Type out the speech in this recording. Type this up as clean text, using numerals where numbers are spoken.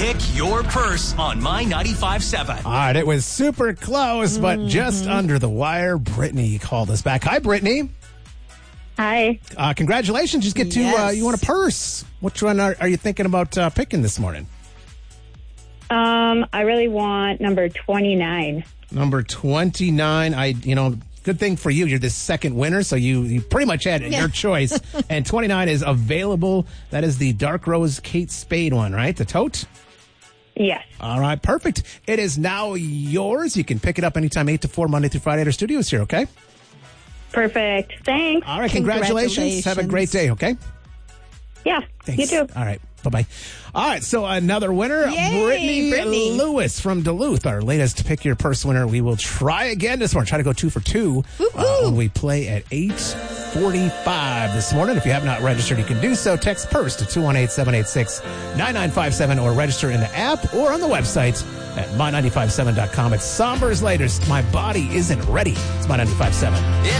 Pick your purse on My 95.7. All right, it was super close, but just under the wire. Brittany called us back. Hi, Brittany. Hi. Congratulations. Just get to, you want a purse. Which one are you thinking about picking this morning? I really want number 29. Number 29. Good thing for you. You're the second winner, so you pretty much had your choice. And 29 is available. That is the Dark Rose Kate Spade one, right? The tote? Yes. All right, perfect. It is now yours. You can pick it up anytime 8 to 4, Monday through Friday at our studios here, okay? Perfect. Thanks. All right, congratulations. Have a great day, okay? Yeah, Thanks. you too. All right, bye-bye. All right, so another winner, Yay, Brittany Lewis from Duluth, our latest Pick Your Purse winner. We will try again this morning. Try to go 2 for 2 when we play at 8:45 this morning. If you have not registered, you can do so. Text PURSE to 218-786-9957 or register in the app or on the website at my957.com. It's Somber's latest, My Body Isn't Ready. It's My 95.7.